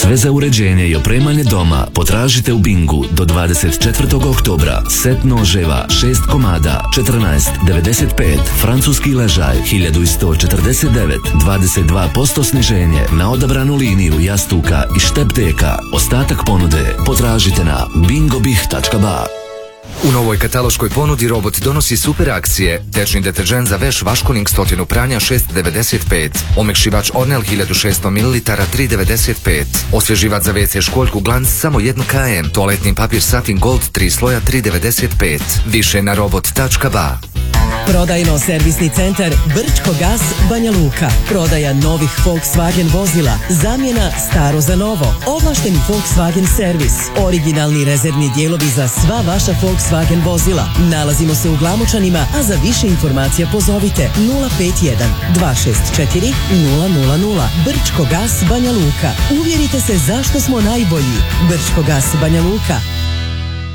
Sve za uređenje i opremanje doma potražite u Bingu do 24. oktobra. Set noževa 6 komada 14,95, francuski ležaj 1149, 22% sniženje na odabranu liniju jastuka i štepteka. Ostatak ponude potražite na bingobih.ba. U novoj kataloškoj ponudi Robot donosi super akcije. Tečni deterđent za veš Vaškoning 100 pranja 6,95, omekšivač Ornel 1600 ml 3,95, osvježivač za WC školjku Glans samo 1 km, toaletni papir Satin Gold 3 sloja 3,95. Više na robot.ba. Prodajno-servisni centar Brčko gas Banja Luka. Prodaja novih Volkswagen vozila. Zamjena staro za novo. Ovlašteni Volkswagen servis. Originalni rezervni dijelovi za sva vaša Volkswagen vozila. Nalazimo se u Glamočanima, a za više informacija pozovite 051 264 000. Brčko gas Banja Luka. Uvjerite se zašto smo najbolji. Brčko gas Banja Luka.